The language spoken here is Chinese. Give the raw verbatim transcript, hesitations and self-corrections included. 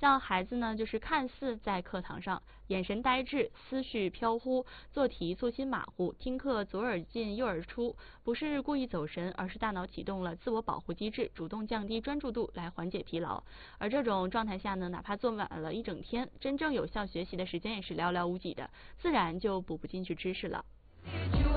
像孩子呢，就是看似在课堂上眼神呆滞、思绪飘忽，做题粗心马虎，听课左耳进右耳出，不是故意走神，而是大脑启动了自我保护机制，主动降低专注度来缓解疲劳。而这种状态下呢，哪怕坐满了一整天，真正有效学习的时间也是寥寥无几的，自然就补不进去知识了。